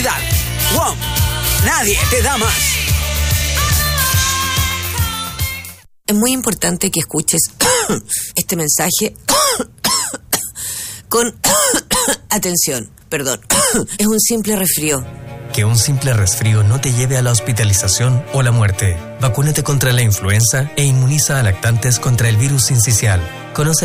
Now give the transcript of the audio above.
calidad. WOM. Nadie te da más. Es muy importante que escuches este mensaje con atención. Perdón. Es un simple resfrío. Que un simple resfrío no te lleve a la hospitalización o la muerte. Vacúnate contra la influenza e inmuniza a lactantes contra el virus sincicial. Conoce